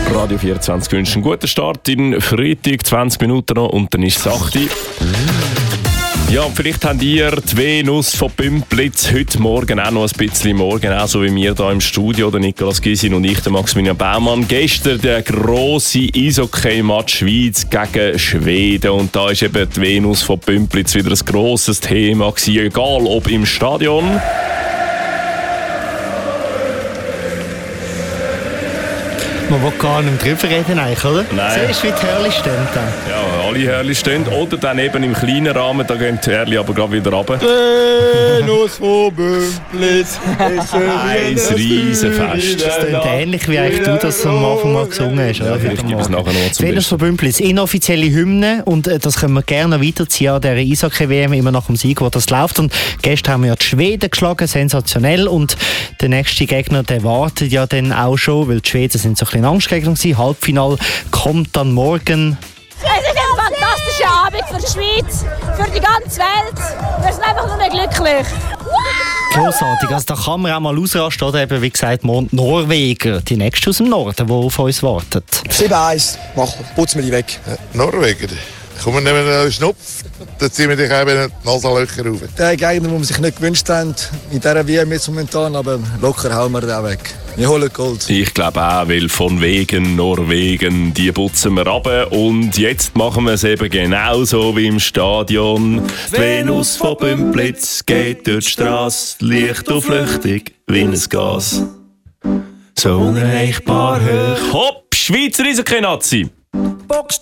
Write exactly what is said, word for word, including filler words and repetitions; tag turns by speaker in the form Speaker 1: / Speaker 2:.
Speaker 1: Radio vierundzwanzig wünscht einen guten Start in Freitag, zwanzig Minuten noch und dann ist es acht Uhr. Ja, und vielleicht habt ihr die Venus von Bümplitz heute Morgen auch noch ein bisschen morgen, auch so wie wir hier im Studio, der Nicolas Gysin und ich, der Maximilian Baumann. Gestern der grosse Eishockey-Match Schweiz gegen Schweden und da ist eben die Venus von Bümplitz wieder ein grosses Thema gewesen, egal ob im Stadion.
Speaker 2: Man will gar nicht drüber reden, eigentlich, oder?
Speaker 1: Nein.
Speaker 2: Siehst du, wie die Hörli stehen dann?
Speaker 1: Ja, alle Hörli stehen. Oder dann eben im kleinen Rahmen, da gehen die Hörli aber gerade wieder runter.
Speaker 3: Venus von Bümplitz ist
Speaker 1: ein Riesenfest.
Speaker 2: Das klingt ähnlich, wie eigentlich du das am Anfang mal gesungen hast.
Speaker 1: Ja, vielleicht gibt es nachher noch zum
Speaker 2: Venus von Bümplitz, inoffizielle Hymne und äh, das können wir gerne weiterziehen an dieser Eishockey-W M, immer nach dem Sieg, wo das läuft. Und gestern haben wir ja die Schweden geschlagen, sensationell. Und der nächste Gegner, der wartet ja dann auch schon, weil die Schweden sind so ein bisschen Angstgegner gewesen. Halbfinale kommt dann morgen.
Speaker 4: Es ist ein fantastischer Abend für die Schweiz, für die ganze Welt. Wir sind einfach nur glücklich.
Speaker 2: Grossartig, also da kann man auch mal ausrasten. Oder eben, wie gesagt, Mond Norwegen, die nächste aus dem Norden, die auf uns wartet.
Speaker 3: sieben eins, mach, putz mir die weg.
Speaker 5: Norwegen. Komm, wir nehmen einen Schnupf, dann ziehen wir dich eben die Nasenlöcher rauf.
Speaker 3: Der Gegner, den wir sich nicht gewünscht haben, in dieser W M jetzt momentan, aber locker hauen wir den weg. Wir holen Gold.
Speaker 1: Ich glaube auch, weil von wegen Norwegen, die putzen wir runter. Und jetzt machen wir es eben genauso wie im Stadion. Die Venus von Bümplitz geht durch die Strasse, leicht und flüchtig wie ein Gas. So unerreichbar hoch. Hopp, Schweizer Eishockey-Nazi!